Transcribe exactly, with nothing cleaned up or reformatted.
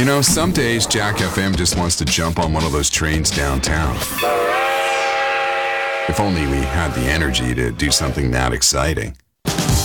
You know, some days Jack F M just wants to jump on one of those trains downtown. If only we had the energy to do something that exciting.